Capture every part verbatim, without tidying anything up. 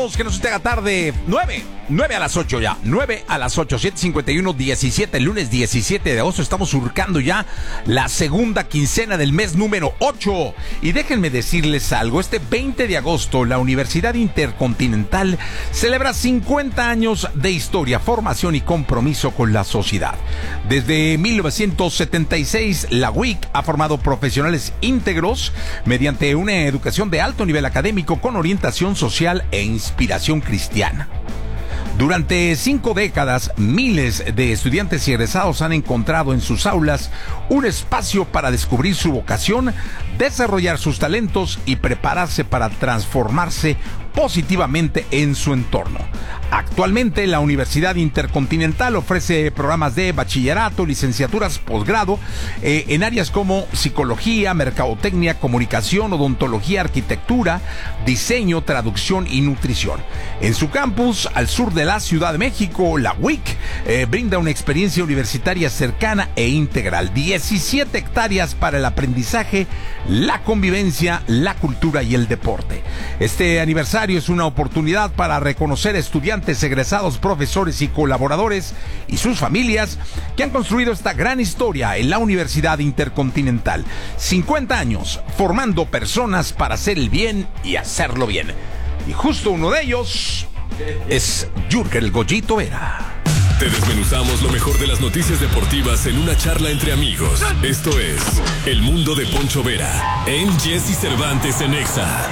bienvenidos, que nos usted haga tarde. nueve, nueve a las ocho ya, nueve a las ocho, siete cincuenta y uno, diecisiete, lunes diecisiete de agosto. Estamos surcando ya la segunda quincena del mes número ocho. Y déjenme decirles algo, este veinte de agosto la Universidad Intercontinental celebra cincuenta años de historia, formación y compromiso con la sociedad. Desde mil novecientos setenta y seis, la U I C ha formado profesionales íntegros mediante una educación de alto nivel académico con orientación social e inspiración cristiana. Durante cinco décadas, miles de estudiantes y egresados han encontrado en sus aulas un espacio para descubrir su vocación, desarrollar sus talentos y prepararse para transformarse positivamente en su entorno. Actualmente, la Universidad Intercontinental ofrece programas de bachillerato, licenciaturas, posgrado, eh, en áreas como psicología, mercadotecnia, comunicación, odontología, arquitectura, diseño, traducción y nutrición. En su campus, al sur de la Ciudad de México, la U I C eh, brinda una experiencia universitaria cercana e integral. diecisiete hectáreas para el aprendizaje, la convivencia, la cultura y el deporte. Este aniversario es una oportunidad para reconocer a estudiantes, egresados, profesores y colaboradores y sus familias que han construido esta gran historia en la Universidad Intercontinental. cincuenta años formando personas para hacer el bien y hacerlo bien. Y justo uno de ellos es Jürgen el Goyito Vera. Te desmenuzamos lo mejor de las noticias deportivas en una charla entre amigos. Esto es El Mundo de Poncho Vera en Jesse Cervantes en Exa.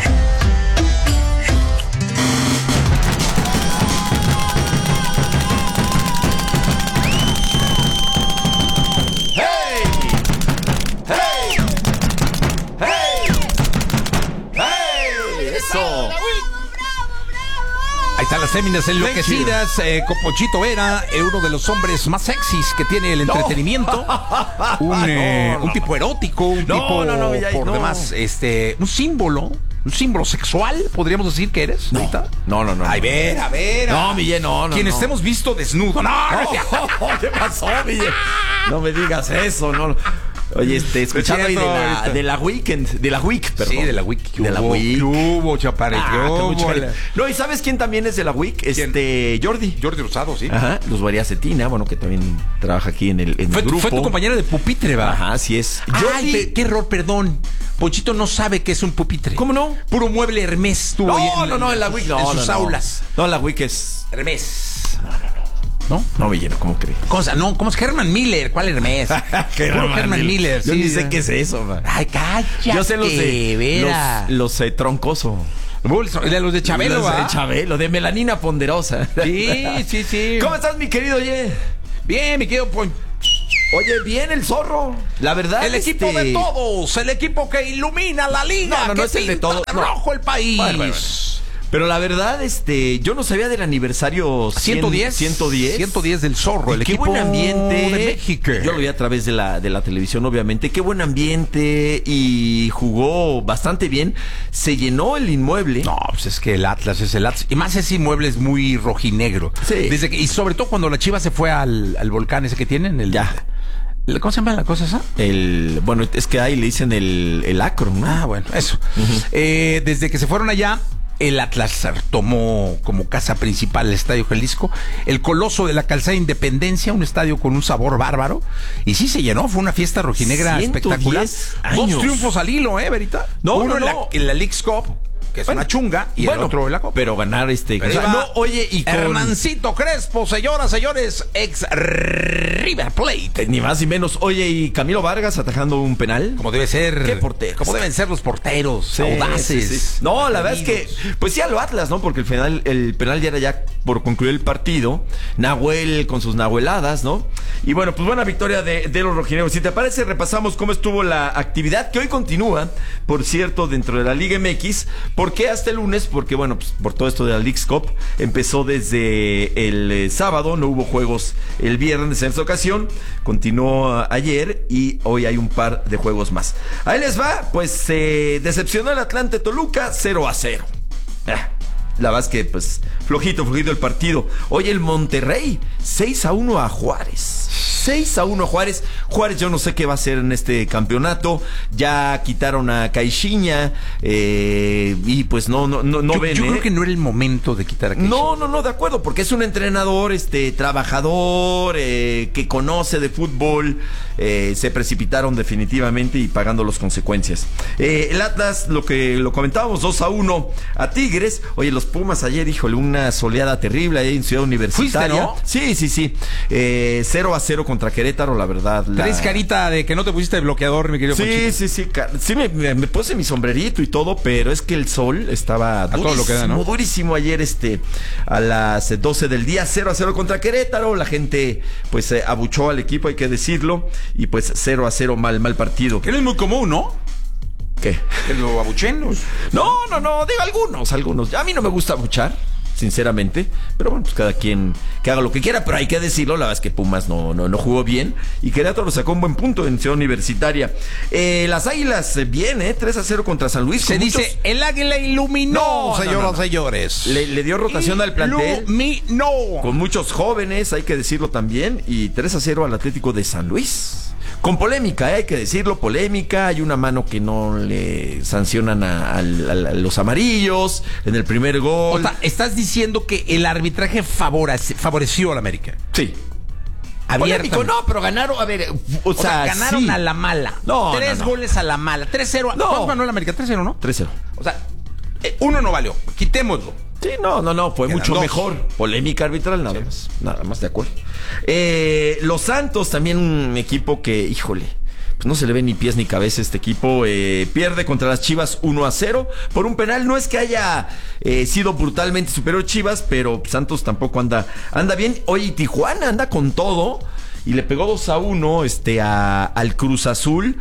Ahí están las féminas enloquecidas, eh, con Ponchito Vera, eh, uno de los hombres más sexys que tiene el entretenimiento. No. Un, eh, no, no. un tipo erótico, un no, tipo, no, no, ya, por no. demás, este, un símbolo. ¿Un símbolo sexual? ¿Podríamos decir que eres? No, ahorita? no, no, no. Ay, Vera, Vera. No, Miguel, no, no. Quienes no. te hemos visto desnudo. No, no, no. ¿Qué pasó, Miguel? No me digas eso, no. Oye, este, escuchando ahí de la, de la Weekend, de la Week, perdón. Sí, de la Week. De la Week. ¿Qué hubo, chaparre? Ah, ¿Qué hubo? No, ¿y sabes quién también es de la Week? Este, Jordi. Jordi Rosado, sí. Ajá, Luz María Cetina, bueno, que también trabaja aquí en el, en fue, el grupo. Fue tu compañera de pupitre, va. Ajá, así es. Jordi, Ay, qué error, perdón. Ponchito no sabe qué es un pupitre. ¿Cómo no? Puro mueble Hermés tuvo. No, no, no, en la Week no. En sus no, no. aulas. No, la Week es Hermés. No, no, no. ¿No? No me lleno, ¿cómo crees? Cosa, no, ¿cómo es Herman Miller? ¿Cuál Hermés? Herman, Herman Miller. Yo sí, ni sé sí. qué es eso, man. Ay, cállate. Yo sé los de Vera. los, los eh, troncoso. Los de Chabelo, Los ¿va? de Chabelo, de melanina ponderosa. Sí, sí, sí. ¿Cómo estás, mi querido Oye? Bien, mi querido Pon. Oye, bien el zorro. La verdad, el equipo este... de todos, el equipo que ilumina la liga. No, no, no que es el de todos. De rojo el país. Bueno, bueno, bueno. Pero la verdad, este, yo no sabía del aniversario cien, ciento diez. ciento diez. ciento diez del zorro, el qué equipo buen ambiente de México. Yo lo vi a través de la, de la televisión, obviamente. Qué buen ambiente y jugó bastante bien. Se llenó el inmueble. No, pues es que el Atlas es el Atlas. Y más ese inmueble es muy rojinegro. Sí. Desde que, y sobre todo cuando la Chivas se fue al, al volcán ese que tienen. El, ya. ¿Cómo se llama la cosa esa? El, bueno, es que ahí le dicen el, el Akron, ¿no? Ah, bueno, eso. Uh-huh. Eh, desde que se fueron allá, el Atlas tomó como casa principal el Estadio Jalisco, el Coloso de la Calzada Independencia, un estadio con un sabor bárbaro. Y sí se llenó, fue una fiesta rojinegra espectacular. Años. Dos triunfos al hilo, ¿eh, Verita? No, Uno no, en, no. La, en la Leagues Cup, que es bueno, una chunga, y bueno, el otro en la Copa. Pero ganar este... Pero o sea, no, oye, y con... Hermancito Crespo, señoras, señores, ex River Plate. Ni más ni menos. Oye, y Camilo Vargas atajando un penal. Como debe ser. ¿Qué portero? Como deben ser los porteros, sí, audaces. Sí, sí. No, la verdad es que, pues sí, a lo Atlas, ¿no? Porque el penal, el penal ya era ya por concluir el partido. Nahuel con sus nahueladas, ¿no? Y bueno, pues buena victoria de, de los rojinegros. Si te parece, repasamos cómo estuvo la actividad, que hoy continúa, por cierto, dentro de la Liga M X. ¿Por qué hasta el lunes? Porque, bueno, pues por todo esto de la Leagues Cup, empezó desde el eh, sábado, no hubo juegos el viernes en esta ocasión, continuó uh, ayer y hoy hay un par de juegos más. Ahí les va, pues se eh, decepcionó el Atlante Toluca cero a cero. Ah, la verdad es que, pues, flojito, flojito el partido. Hoy el Monterrey seis a uno a Juárez. seis a uno Juárez. Juárez yo no sé qué va a hacer en este campeonato. Ya quitaron a Caixinha eh, y pues no, no, no, no yo, ven. Yo ¿eh? creo que no era el momento de quitar a Caixinha. No, no, no, de acuerdo, porque es un entrenador, este, trabajador, eh, que conoce de fútbol. Eh, se precipitaron definitivamente y pagando las consecuencias. Eh, el Atlas, lo que lo comentábamos, dos a uno a Tigres. Oye, los Pumas ayer, híjole, una soleada terrible ahí en Ciudad Universitaria. ¿Fuiste, no? Sí, sí, sí. Eh, cero a cero contra Querétaro, la verdad. La... Traes carita de que no te pusiste bloqueador, mi querido Sí, Ponchito. sí, sí, ca- sí me, me, me puse mi sombrerito y todo, pero es que el sol estaba todo durísimo, lo que da, ¿no? durísimo ayer, este, a las doce del día, cero a cero contra Querétaro. La gente, pues, eh, abuchó al equipo, hay que decirlo, y pues cero a cero, mal, mal partido. Que no es muy común, ¿no? ¿Qué? Que lo abuchen los... No, no, no, digo algunos, algunos. A mí no me gusta abuchar, sinceramente, pero bueno, pues cada quien que haga lo que quiera, pero hay que decirlo, la verdad es que Pumas no, no, no jugó bien y Querétaro lo sacó un buen punto en Ciudad Universitaria. Eh, las Águilas, eh, bien, ¿eh? tres a cero contra San Luis. Se dice, muchos... el águila iluminó, No, no, señoras no, no. señores. Le, le dio rotación al plantel. Iluminó. Con muchos jóvenes, hay que decirlo también, y tres a cero al Atlético de San Luis. Con polémica, ¿eh? Hay que decirlo, polémica. Hay una mano que no le sancionan a, a, a los amarillos en el primer gol. O sea, estás diciendo que el arbitraje favorece, favoreció al América. Sí. Abiertamente. Polémico, no, pero ganaron, a ver, o, O sea, sea, ganaron sí. a la mala. No, Tres no, no. goles a la mala. tres cero. No. ¿Cuánto ganó el América? tres cero, ¿no? tres cero. O sea, eh, uno no valió. Quitémoslo. Sí, no, no, no, fue Quedan mucho dos. mejor. Polémica arbitral, nada Sí. más. Nada más, de acuerdo. Eh, Los Santos, también un equipo que, híjole, pues no se le ve ni pies ni cabeza a este equipo. Eh, pierde contra las Chivas uno a cero por un penal. No es que haya eh, sido brutalmente superior Chivas, pero Santos tampoco anda, anda bien. Oye, Tijuana anda con todo. Y le pegó dos a uno este, a, al Cruz Azul.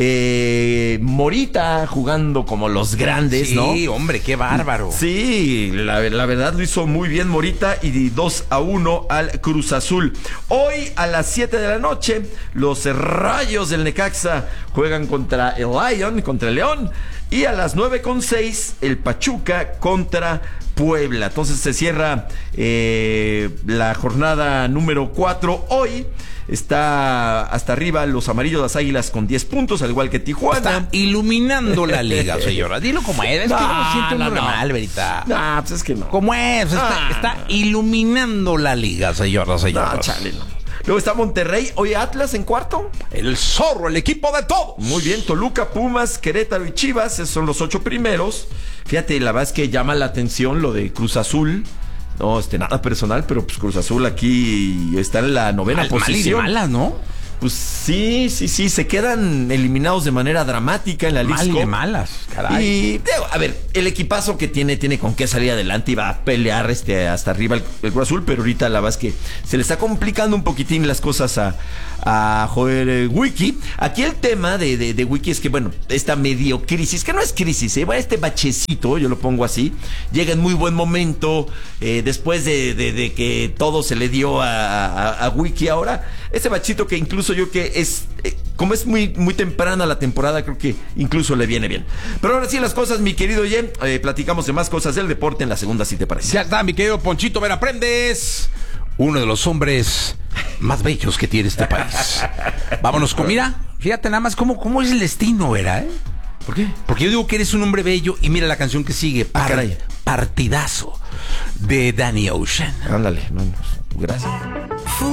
Eh, Morita jugando como los grandes, Sí, ¿no? hombre, qué bárbaro. Sí, la, la verdad lo hizo muy bien Morita y dos a uno al Cruz Azul. Hoy a las siete de la noche, los Rayos del Necaxa juegan contra el Lion, contra el León. Y a las nueve con seis, el Pachuca contra Puebla. Entonces se cierra eh, la jornada número cuatro hoy. Está hasta arriba los amarillos, las Águilas con diez puntos, al igual que Tijuana. Está iluminando la liga, señora. Dilo como es. Es No, que no siente no, uno no. mal, Verita. No, pues es que no. ¿Cómo es? Está, Ah, está no. iluminando la liga, señoras, No, señoras. chale, no. Luego está Monterrey, hoy Atlas en cuarto. El zorro, el equipo de todos. Muy bien, Toluca, Pumas, Querétaro y Chivas, esos son los ocho primeros. Fíjate, la verdad es que llama la atención lo de Cruz Azul. No, este, nada personal, pero pues Cruz Azul aquí está en la novena Mal, mal y de posición. malas, ¿no? Pues sí, sí, sí, se quedan eliminados de manera dramática en la Leagues Mal y de Cup. malas, caray. Y, digo, a ver, el equipazo que tiene, tiene con qué salir adelante y va a pelear este, hasta arriba el, el Cruz Azul, pero ahorita la verdad es que se le está complicando un poquitín las cosas a, a joder eh, Wiki. Aquí el tema de, de, de Wiki es que, bueno, esta medio crisis, que no es crisis, ¿eh? Bueno, este bachecito, yo lo pongo así, llega en muy buen momento, eh, después de, de, de que todo se le dio a, a, a Wiki ahora, este bachito que incluso yo que es, eh, como es muy, muy temprana la temporada, creo que incluso le viene bien. Pero ahora sí las cosas, mi querido Jen, eh, platicamos de más cosas del deporte en la segunda, si te parece. Ya está, mi querido Ponchito Vera Prendes, uno de los hombres más bellos que tiene este país. Vámonos con, mira, fíjate nada más cómo, cómo es el destino, Vera, ¿eh? ¿Por qué? Porque yo digo que eres un hombre bello y mira la canción que sigue, Ah, Par- caray. Partidazo de Danny Ocean. Ándale, no, no, gracias.